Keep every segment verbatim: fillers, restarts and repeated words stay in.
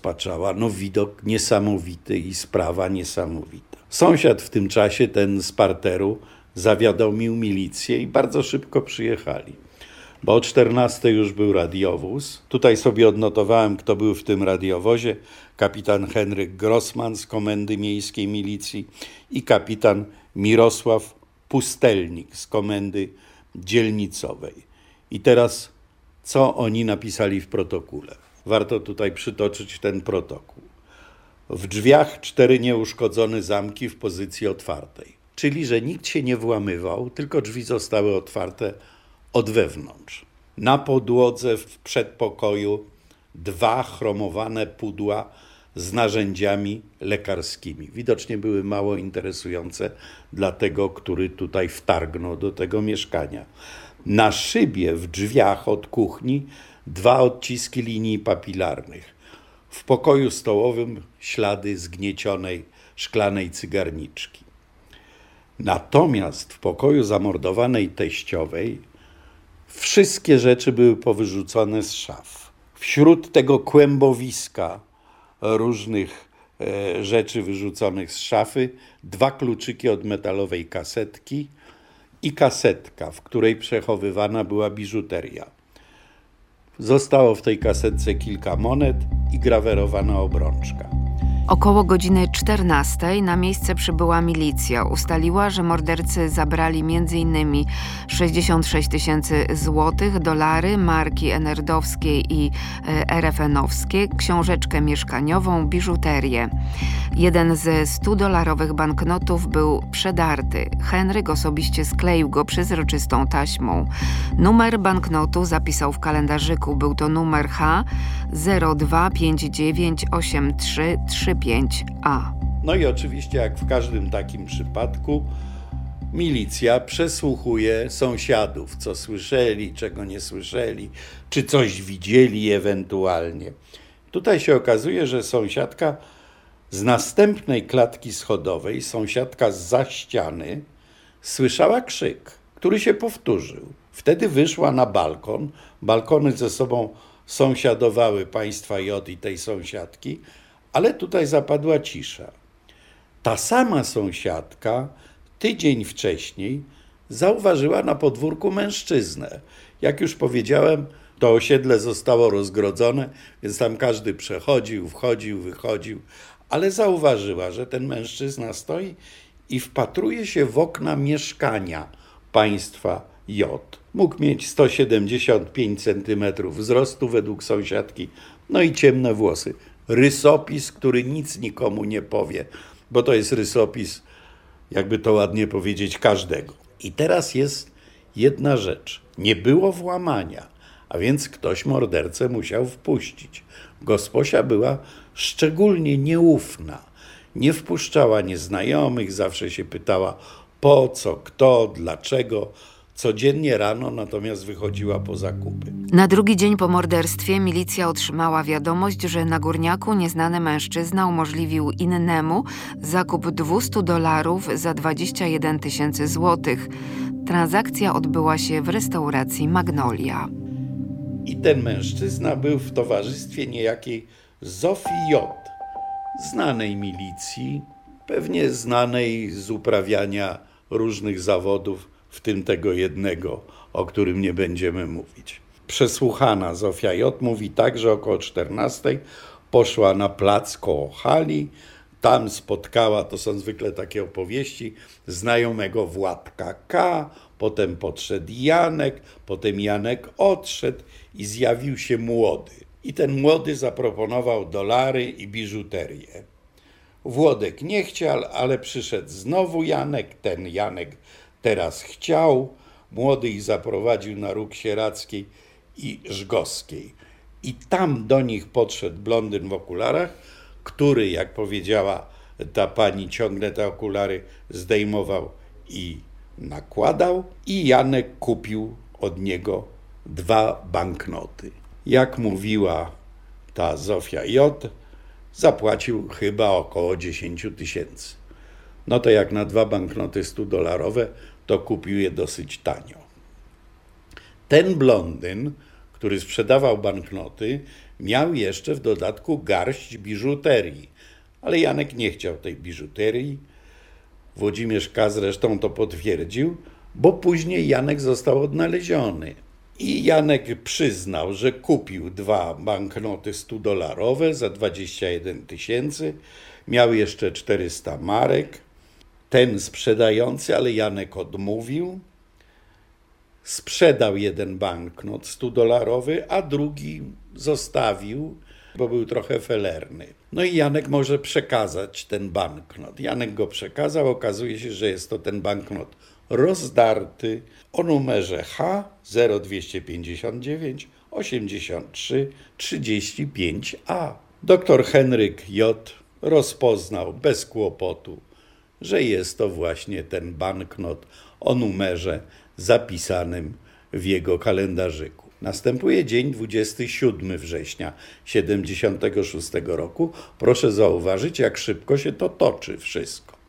rozpaczała. No widok niesamowity i sprawa niesamowita. Sąsiad w tym czasie, ten z parteru, zawiadomił milicję i bardzo szybko przyjechali. Bo o czternastej już był radiowóz. Tutaj sobie odnotowałem, kto był w tym radiowozie. Kapitan Henryk Grossman z Komendy Miejskiej Milicji i kapitan Mirosław Pustelnik z Komendy Dzielnicowej. I teraz co oni napisali w protokole? Warto tutaj przytoczyć ten protokół. W drzwiach cztery nieuszkodzone zamki w pozycji otwartej. Czyli, że nikt się nie włamywał, tylko drzwi zostały otwarte od wewnątrz. Na podłodze w przedpokoju dwa chromowane pudła z narzędziami lekarskimi. Widocznie były mało interesujące dla tego, który tutaj wtargnął do tego mieszkania. Na szybie w drzwiach od kuchni dwa odciski linii papilarnych. W pokoju stołowym ślady zgniecionej szklanej cygarniczki. Natomiast w pokoju zamordowanej teściowej wszystkie rzeczy były powyrzucone z szaf. Wśród tego kłębowiska różnych e, rzeczy wyrzuconych z szafy dwa kluczyki od metalowej kasetki i kasetka, w której przechowywana była biżuteria. Zostało w tej kasetce kilka monet i grawerowana obrączka. Około godziny czternastej na miejsce przybyła milicja. Ustaliła, że mordercy zabrali między innymi sześćdziesiąt sześć tysięcy złotych, dolary, marki enerdowskie i er ef en-owskie, książeczkę mieszkaniową, biżuterię. Jeden ze stu-dolarowych banknotów był przedarty. Henryk osobiście skleił go przezroczystą taśmą. Numer banknotu zapisał w kalendarzyku. Był to numer H zero dwa pięć dziewięć osiem trzy trzy pięć a. No i oczywiście, jak w każdym takim przypadku, milicja przesłuchuje sąsiadów, co słyszeli, czego nie słyszeli, czy coś widzieli ewentualnie. Tutaj się okazuje, że sąsiadka z następnej klatki schodowej, sąsiadka zza ściany, słyszała krzyk, który się powtórzył. Wtedy wyszła na balkon. Balkony ze sobą sąsiadowały państwa J i tej sąsiadki, ale tutaj zapadła cisza. Ta sama sąsiadka tydzień wcześniej zauważyła na podwórku mężczyznę. Jak już powiedziałem, to osiedle zostało rozgrodzone, więc tam każdy przechodził, wchodził, wychodził, ale zauważyła, że ten mężczyzna stoi i wpatruje się w okna mieszkania państwa J. Mógł mieć sto siedemdziesiąt pięć centymetrów wzrostu według sąsiadki, no i ciemne włosy. Rysopis, który nic nikomu nie powie, bo to jest rysopis, jakby to ładnie powiedzieć, każdego. I teraz jest jedna rzecz. Nie było włamania, a więc ktoś mordercę musiał wpuścić. Gosposia była szczególnie nieufna. Nie wpuszczała nieznajomych, zawsze się pytała po co, kto, dlaczego. Codziennie rano natomiast wychodziła po zakupy. Na drugi dzień po morderstwie milicja otrzymała wiadomość, że na Górniaku nieznany mężczyzna umożliwił innemu zakup dwieście dolarów za dwadzieścia jeden tysięcy złotych. Transakcja odbyła się w restauracji Magnolia. I ten mężczyzna był w towarzystwie niejakiej Zofii J., znanej milicji, pewnie znanej z uprawiania różnych zawodów, w tym tego jednego, o którym nie będziemy mówić. Przesłuchana Zofia J. mówi tak, że około czternastej poszła na plac koło hali, tam spotkała, to są zwykle takie opowieści, znajomego Władka K., potem podszedł Janek, potem Janek odszedł i zjawił się młody. I ten młody zaproponował dolary i biżuterię. Włodek nie chciał, ale przyszedł znowu Janek, ten Janek teraz chciał, młody ich zaprowadził na róg Sieradzkiej i Żgowskiej. I tam do nich podszedł blondyn w okularach, który, jak powiedziała ta pani, ciągle te okulary zdejmował i nakładał, i Janek kupił od niego dwa banknoty. Jak mówiła ta Zofia J., zapłacił chyba około dziesięć tysięcy. No to jak na dwa banknoty stu-dolarowe, to kupił je dosyć tanio. Ten blondyn, który sprzedawał banknoty, Miał jeszcze w dodatku garść biżuterii, ale Janek nie chciał tej biżuterii. Włodzimierz K. zresztą to potwierdził, bo później Janek został odnaleziony. I Janek przyznał, że kupił dwa banknoty stodolarowe za dwadzieścia jeden tysięcy, miał jeszcze czterysta marek. Ten sprzedający, ale Janek odmówił, sprzedał jeden banknot stodolarowy, a drugi zostawił, bo był trochę felerny. No i Janek może przekazać ten banknot. Janek go przekazał, okazuje się, że jest to ten banknot rozdarty o numerze H zero dwieście pięćdziesiąt dziewięć osiemdziesiąt trzy trzydzieści pięć A. Doktor Henryk J. rozpoznał bez kłopotu, że jest to właśnie ten banknot o numerze zapisanym w jego kalendarzyku. Następuje dzień dwudziestego siódmego września tysiąc dziewięćset siedemdziesiątego szóstego roku. Proszę zauważyć, jak szybko się to toczy wszystko.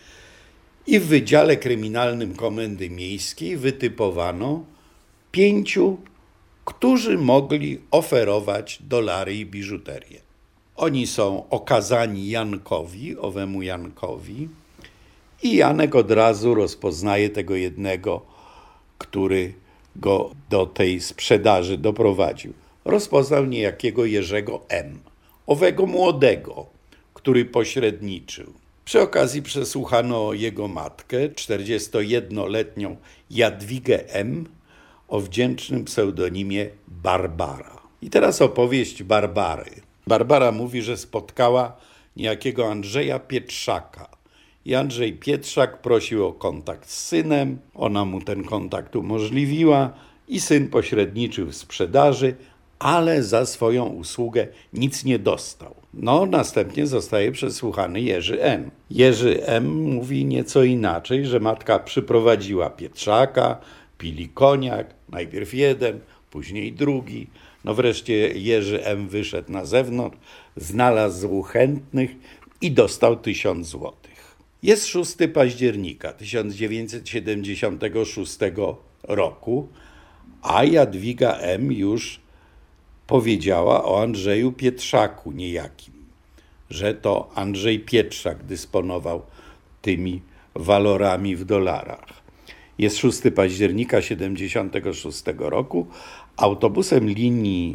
I w Wydziale Kryminalnym Komendy Miejskiej wytypowano pięciu, którzy mogli oferować dolary i biżuterię. Oni są okazani Jankowi, owemu Jankowi, i Janek od razu rozpoznaje tego jednego, który go do tej sprzedaży doprowadził. Rozpoznał niejakiego Jerzego M., owego młodego, który pośredniczył. Przy okazji przesłuchano jego matkę, czterdziestojednoletnią Jadwigę M., o wdzięcznym pseudonimie Barbara. I teraz opowieść Barbary. Barbara mówi, że spotkała niejakiego Andrzeja Pietrzaka. I Andrzej Pietrzak prosił o kontakt z synem, ona mu ten kontakt umożliwiła i syn pośredniczył w sprzedaży, ale za swoją usługę nic nie dostał. No, następnie zostaje przesłuchany Jerzy M. Jerzy M. mówi nieco inaczej, że matka przyprowadziła Pietrzaka, pili koniak, najpierw jeden, później drugi. No wreszcie Jerzy M. wyszedł na zewnątrz, znalazł chętnych i dostał tysiąc złotych. Jest szóstego października tysiąc dziewięćset siedemdziesiątego szóstego roku, a Jadwiga M. już powiedziała o Andrzeju Pietrzaku niejakim, że to Andrzej Pietrzak dysponował tymi walorami w dolarach. Jest szóstego października tysiąc dziewięćset siedemdziesiątego szóstego roku. Autobusem linii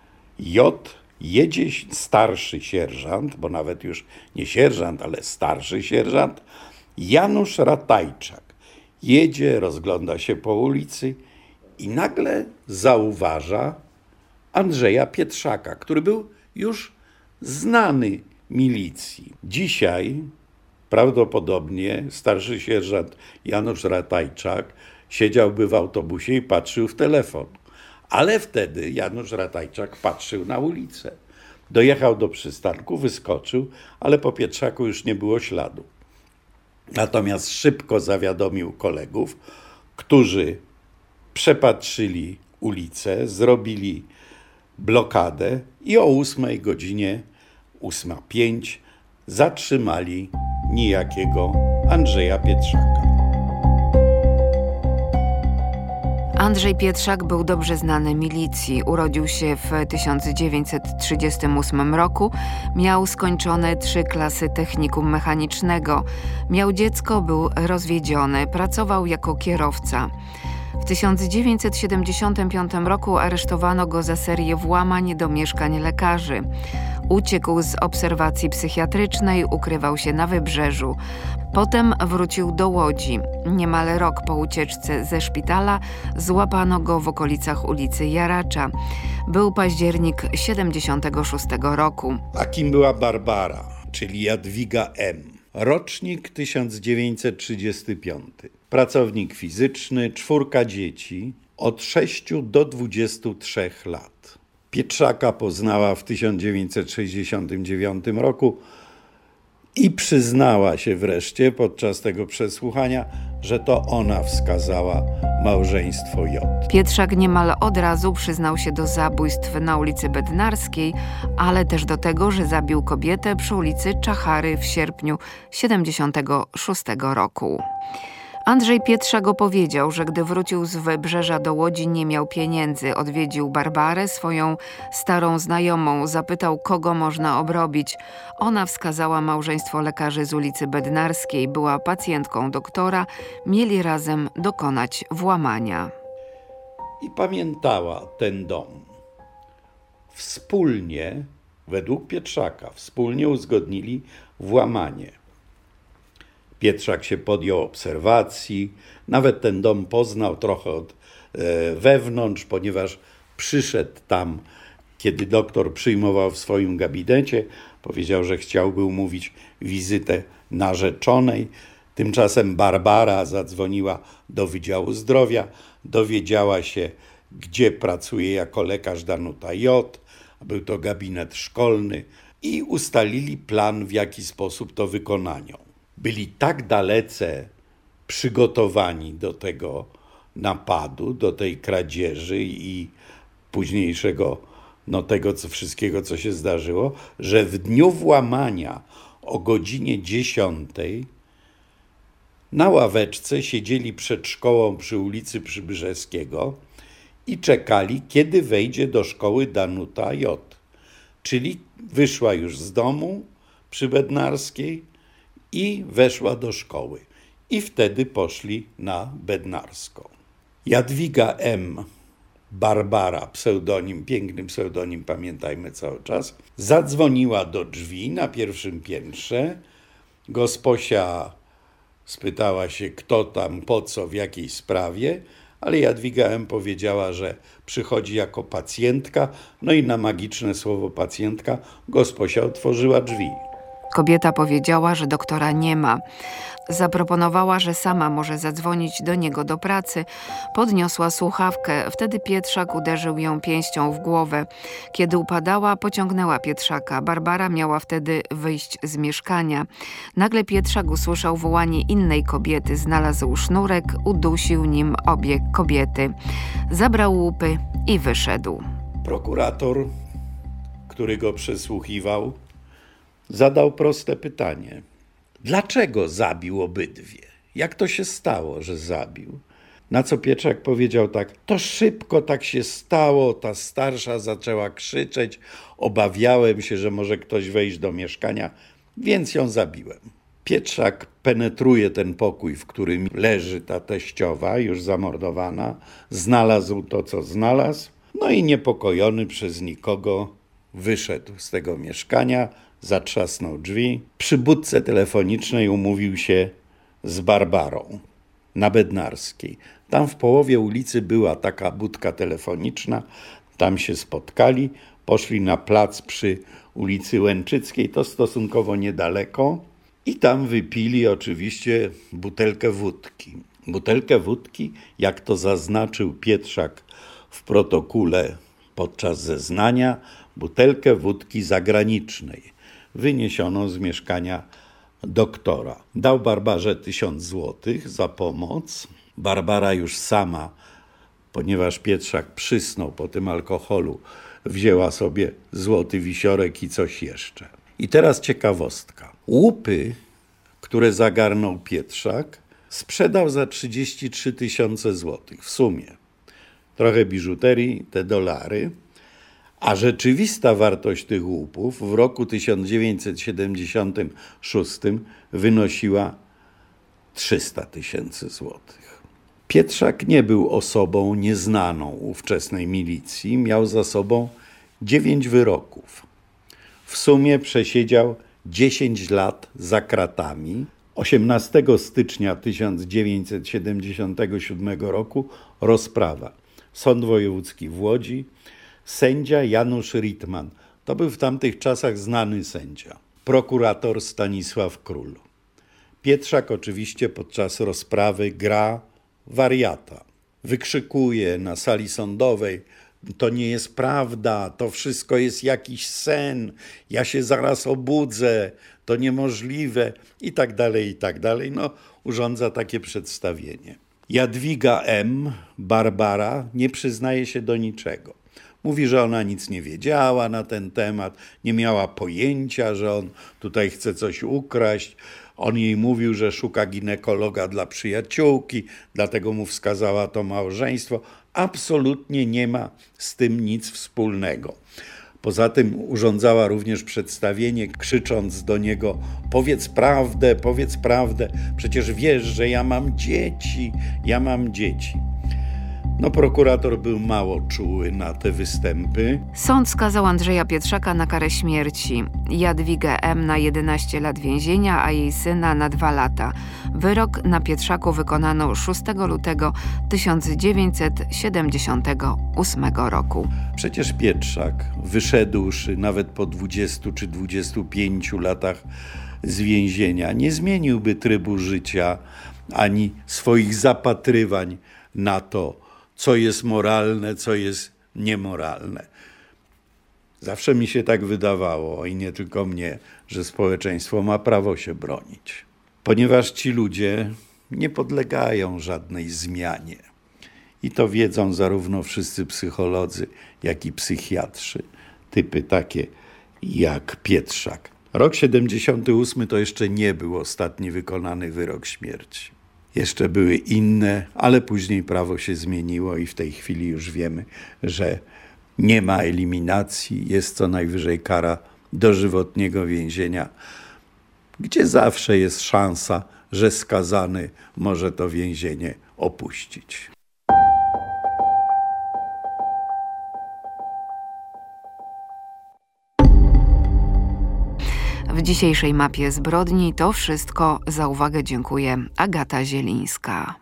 J jedzie starszy sierżant, bo nawet już nie sierżant, ale starszy sierżant, Janusz Ratajczak. Jedzie, rozgląda się po ulicy i nagle zauważa Andrzeja Pietrzaka, który był już znany milicji. Dzisiaj prawdopodobnie starszy sierżant Janusz Ratajczak siedziałby w autobusie i patrzył w telefon. Ale wtedy Janusz Ratajczak patrzył na ulicę. Dojechał do przystanku, wyskoczył, ale po Pietrzaku już nie było śladu. Natomiast szybko zawiadomił kolegów, którzy przepatrzyli ulicę, zrobili blokadę i o ósmej godzinie, ósma pięć, zatrzymali niejakiego Andrzeja Pietrzaka. Andrzej Pietrzak był dobrze znany milicji. Urodził się w tysiąc dziewięćset trzydziestym ósmym roku. Miał skończone trzy klasy technikum mechanicznego. Miał dziecko, był rozwiedziony. Pracował jako kierowca. W tysiąc dziewięćset siedemdziesiątym piątym roku aresztowano go za serię włamań do mieszkań lekarzy. Uciekł z obserwacji psychiatrycznej, ukrywał się na Wybrzeżu. Potem wrócił do Łodzi. Niemal rok po ucieczce ze szpitala złapano go w okolicach ulicy Jaracza. Był październik siedemdziesiątego szóstego roku. A kim była Barbara, czyli Jadwiga M.? Rocznik tysiąc dziewięćset trzydziesty piąty. Pracownik fizyczny, czwórka dzieci, od sześciu do dwudziestu trzech lat. Pietrzaka poznała w tysiąc dziewięćset sześćdziesiątym dziewiątym roku i przyznała się wreszcie podczas tego przesłuchania, że to ona wskazała małżeństwo J. Pietrzak niemal od razu przyznał się do zabójstw na ulicy Bednarskiej, ale też do tego, że zabił kobietę przy ulicy Czachary w sierpniu siedemdziesiątego szóstego roku. Andrzej Pietrzak opowiedział, że gdy wrócił z Wybrzeża do Łodzi, nie miał pieniędzy. Odwiedził Barbarę, swoją starą znajomą, zapytał, kogo można obrobić. Ona wskazała małżeństwo lekarzy z ulicy Bednarskiej, była pacjentką doktora, mieli razem dokonać włamania. I pamiętała ten dom. Wspólnie, według Pietrzaka, wspólnie uzgodnili włamanie. Pietrzak się podjął obserwacji, nawet ten dom poznał trochę od e, wewnątrz, ponieważ przyszedł tam, kiedy doktor przyjmował w swoim gabinecie. Powiedział, że chciałby umówić wizytę narzeczonej. Tymczasem Barbara zadzwoniła do Wydziału Zdrowia, dowiedziała się, gdzie pracuje jako lekarz Danuta J. Był to gabinet szkolny i ustalili plan, w jaki sposób to wykonają. Byli tak dalece przygotowani do tego napadu, do tej kradzieży i późniejszego, no tego co, wszystkiego, co się zdarzyło, że w dniu włamania o godzinie dziesiątej na ławeczce siedzieli przed szkołą przy ulicy Przybrzeskiego i czekali, kiedy wejdzie do szkoły Danuta J. Czyli wyszła już z domu przy Bednarskiej i weszła do szkoły. I wtedy poszli na Bednarską. Jadwiga M., Barbara, pseudonim, piękny pseudonim, pamiętajmy cały czas, zadzwoniła do drzwi na pierwszym piętrze. Gosposia spytała się, kto tam, po co, w jakiej sprawie, ale Jadwiga M. powiedziała, że przychodzi jako pacjentka, no i na magiczne słowo pacjentka gosposia otworzyła drzwi. Kobieta powiedziała, że doktora nie ma. Zaproponowała, że sama może zadzwonić do niego do pracy. Podniosła słuchawkę. Wtedy Pietrzak uderzył ją pięścią w głowę. Kiedy upadała, pociągnęła Pietrzaka. Barbara miała wtedy wyjść z mieszkania. Nagle Pietrzak usłyszał wołanie innej kobiety. Znalazł sznurek, udusił nim obie kobiety. Zabrał łupy i wyszedł. Prokurator, który go przesłuchiwał, zadał proste pytanie. Dlaczego zabił obydwie? Jak to się stało, że zabił? Na co Pietrzak powiedział tak, to szybko tak się stało, ta starsza zaczęła krzyczeć, obawiałem się, że może ktoś wejść do mieszkania, więc ją zabiłem. Pietrzak penetruje ten pokój, w którym leży ta teściowa, już zamordowana, znalazł to, co znalazł, no i niepokojony przez nikogo wyszedł z tego mieszkania, zatrzasnął drzwi. Przy budce telefonicznej umówił się z Barbarą na Bednarskiej. Tam w połowie ulicy była taka budka telefoniczna, tam się spotkali, poszli na plac przy ulicy Łęczyckiej, to stosunkowo niedaleko i tam wypili oczywiście butelkę wódki. Butelkę wódki, jak to zaznaczył Pietrzak w protokole podczas zeznania, butelkę wódki zagranicznej, wyniesioną z mieszkania doktora. Dał Barbarze tysiąc złotych za pomoc. Barbara już sama, ponieważ Pietrzak przysnął po tym alkoholu, wzięła sobie złoty wisiorek i coś jeszcze. I teraz ciekawostka. Łupy, które zagarnął Pietrzak, sprzedał za trzydzieści trzy tysiące złotych w sumie. Trochę biżuterii, te dolary. A rzeczywista wartość tych łupów w roku tysiąc dziewięćset siedemdziesiątym szóstym wynosiła trzysta tysięcy złotych. Pietrzak nie był osobą nieznaną ówczesnej milicji, miał za sobą dziewięć wyroków. W sumie przesiedział dziesięć lat za kratami. osiemnastego stycznia tysiąc dziewięćset siedemdziesiątego siódmego roku rozprawa. Sąd Wojewódzki w Łodzi. Sędzia Janusz Ritman. To był w tamtych czasach znany sędzia. Prokurator Stanisław Król. Pietrzak oczywiście podczas rozprawy gra wariata. Wykrzykuje na sali sądowej, to nie jest prawda, to wszystko jest jakiś sen, ja się zaraz obudzę, to niemożliwe i tak dalej, i tak dalej. No, urządza takie przedstawienie. Jadwiga M., Barbara, nie przyznaje się do niczego. Mówi, że ona nic nie wiedziała na ten temat, nie miała pojęcia, że on tutaj chce coś ukraść. On jej mówił, że szuka ginekologa dla przyjaciółki, dlatego mu wskazała to małżeństwo. Absolutnie nie ma z tym nic wspólnego. Poza tym urządzała również przedstawienie, krzycząc do niego: powiedz prawdę, powiedz prawdę, przecież wiesz, że ja mam dzieci, ja mam dzieci. No, prokurator był mało czuły na te występy. Sąd skazał Andrzeja Pietrzaka na karę śmierci, Jadwigę M. na jedenaście lat więzienia, a jej syna na dwa lata. Wyrok na Pietrzaku wykonano szóstego lutego tysiąc dziewięćset siedemdziesiątego ósmego roku. Przecież Pietrzak, wyszedłszy nawet po dwudziestu czy dwudziestu pięciu latach z więzienia, nie zmieniłby trybu życia ani swoich zapatrywań na to, co jest moralne, co jest niemoralne. Zawsze mi się tak wydawało, i nie tylko mnie, że społeczeństwo ma prawo się bronić. Ponieważ ci ludzie nie podlegają żadnej zmianie. I to wiedzą zarówno wszyscy psycholodzy, jak i psychiatrzy. Typy takie jak Pietrzak. Rok siedemdziesiąty ósmy to jeszcze nie był ostatni wykonany wyrok śmierci. Jeszcze były inne, ale później prawo się zmieniło i w tej chwili już wiemy, że nie ma eliminacji, jest co najwyżej kara dożywotniego więzienia, gdzie zawsze jest szansa, że skazany może to więzienie opuścić. W dzisiejszej mapie zbrodni to wszystko. Za uwagę dziękuję. Agata Zielińska.